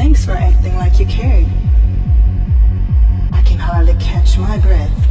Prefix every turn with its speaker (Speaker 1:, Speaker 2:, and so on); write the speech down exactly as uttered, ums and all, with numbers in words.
Speaker 1: Thanks for acting like you cared. I can hardly catch my breath.